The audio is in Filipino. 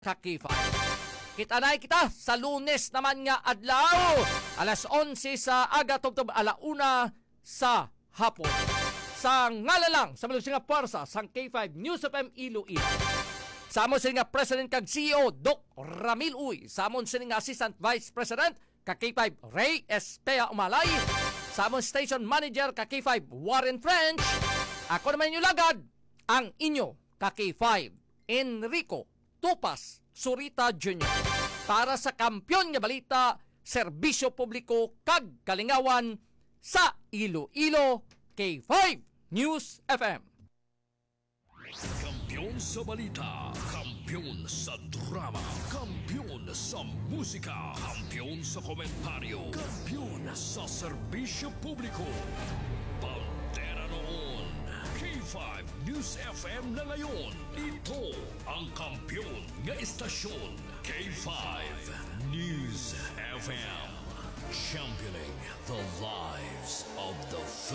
Kakifa. Kita sa Lunes naman nga adlaw, alas 11 sa aga tubtob alauna sa hapon. Sa ngalalang sa malusing nga puwersa sang K5 News FM Iloilo. Samon sila nga President kag CEO Doc Ramil Uy. Samon sila nga Assistant Vice President kag K5 Ray Espea Umalay. Samon Station Manager kag K5 Warren French. Ako naman yung lagad ang inyo kag K5 Enrico Tupas Surita Jr. Para sa kampyon nga balita, serbisyo publiko kag kalingawan sa Iloilo K5 News FM. Kampiyon sa balita, kampiyon sa drama, kampiyon sa musika, kampiyon sa komentaryo, kampiyon sa serbisyo publiko. Pantera noon, K5 News FM na ngayon. Ito ang kampiyon nga istasyon, K5 News FM. Championing the lives of the